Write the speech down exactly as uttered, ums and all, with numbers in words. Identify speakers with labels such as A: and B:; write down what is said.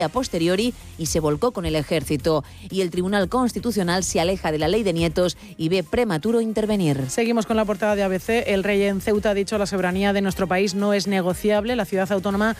A: a posteriori y se volcó con el ejército. Y el Tribunal Constitucional se aleja de la ley de nietos y ve prematuro intervenir.
B: Seguimos con la portada de A B C. El rey en Ceuta ha dicho: la soberanía de nuestro país no es negociable. La ciudad autónoma